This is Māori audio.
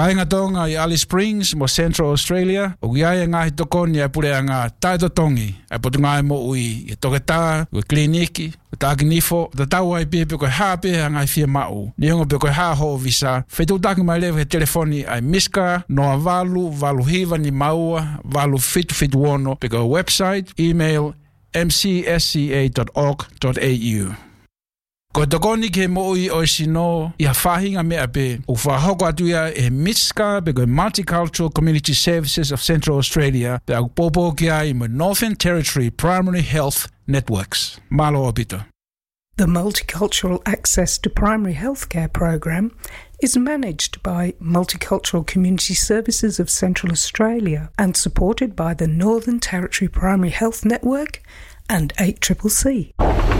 Kainga tonga I Alice Springs mo Central Australia, o giai ngahi tokoni e pure anga taito tongi, e potungai mo ui i toketa, ui kliniki, o tākinifo, o tau ai pia peko hape ngai fia mau. Niongo peko ha ho visa, whetutaki mai lewe he telefoni ai miska, noa valu hiva ni maua, valu fitu ono, peko website, email, mcsca.org.au. Ko tokoni ke mo'i o sino I whahinga mea pe o whahoko atuia e MITSCA pe ko Multicultural Community Services of Central Australia pe au popo kia I mo Northern Territory Primary Health Networks. Malo opito. The Multicultural Access to Primary Healthcare program is managed by Multicultural Community Services of Central Australia and supported by the Northern Territory Primary Health Network and 8CCC.